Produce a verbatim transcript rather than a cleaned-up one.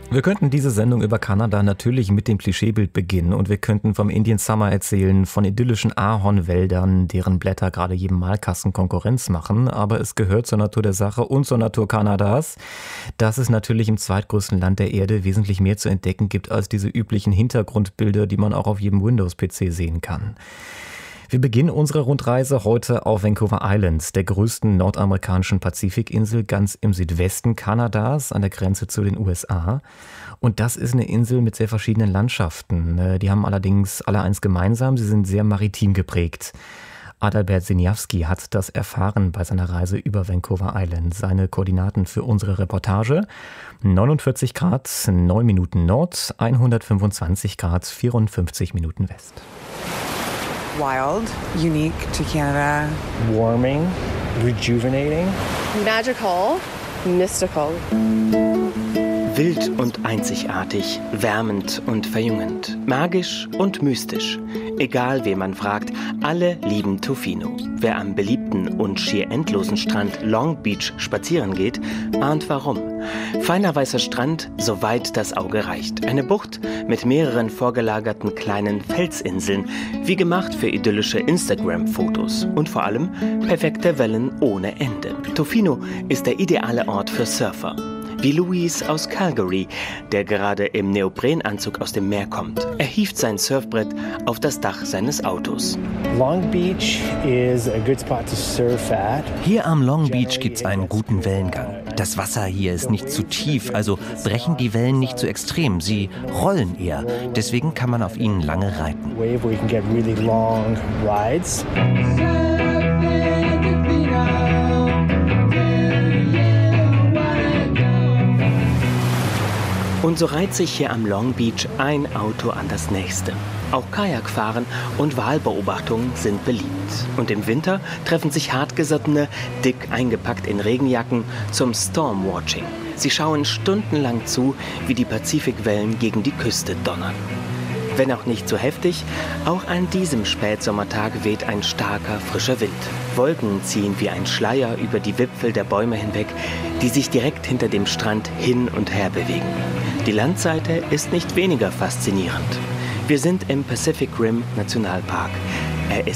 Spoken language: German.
Wir könnten diese Sendung über Kanada natürlich mit dem Klischeebild beginnen und wir könnten vom Indian Summer erzählen, von idyllischen Ahornwäldern, deren Blätter gerade jedem Malkasten Konkurrenz machen, aber es gehört zur Natur der Sache und zur Natur Kanadas, dass es natürlich im zweitgrößten Land der Erde wesentlich mehr zu entdecken gibt als diese üblichen Hintergrundbilder, die man auch auf jedem Windows-P C sehen kann. Wir beginnen unsere Rundreise heute auf Vancouver Island, der größten nordamerikanischen Pazifikinsel ganz im Südwesten Kanadas, an der Grenze zu den U S A. Und das ist eine Insel mit sehr verschiedenen Landschaften. Die haben allerdings alle eins gemeinsam, sie sind sehr maritim geprägt. Adalbert Siniawski hat das erfahren bei seiner Reise über Vancouver Island. Seine Koordinaten für unsere Reportage: neunundvierzig Grad, neun Minuten Nord, hundertfünfundzwanzig Grad, vierundfünfzig Minuten West. Wild, unique to Canada. Warming, rejuvenating. Magical, mystical. Wild und einzigartig, wärmend und verjüngend, magisch und mystisch. Egal, wen man fragt, alle lieben Tofino. Wer am beliebten und schier endlosen Strand Long Beach spazieren geht, ahnt warum. Feiner weißer Strand, soweit das Auge reicht. Eine Bucht mit mehreren vorgelagerten kleinen Felsinseln, wie gemacht für idyllische Instagram-Fotos. Und vor allem perfekte Wellen ohne Ende. Tofino ist der ideale Ort für Surfer. Wie Louis aus Calgary, der gerade im Neoprenanzug aus dem Meer kommt. Er hieft sein Surfbrett auf das Dach seines Autos. Long Beach is a good spot to surf at. Hier am Long Beach gibt's einen guten Wellengang. Das Wasser hier ist nicht zu tief, also brechen die Wellen nicht zu extrem. Sie rollen eher. Deswegen kann man auf ihnen lange reiten. Wave where you can get really long rides. Und so reiht sich hier am Long Beach ein Auto an das nächste. Auch Kajakfahren und Walbeobachtungen sind beliebt. Und im Winter treffen sich Hartgesottene, dick eingepackt in Regenjacken, zum Stormwatching. Sie schauen stundenlang zu, wie die Pazifikwellen gegen die Küste donnern. Wenn auch nicht so heftig, auch an diesem Spätsommertag weht ein starker, frischer Wind. Wolken ziehen wie ein Schleier über die Wipfel der Bäume hinweg, die sich direkt hinter dem Strand hin und her bewegen. Die Landseite ist nicht weniger faszinierend. Wir sind im Pacific Rim Nationalpark. Er ist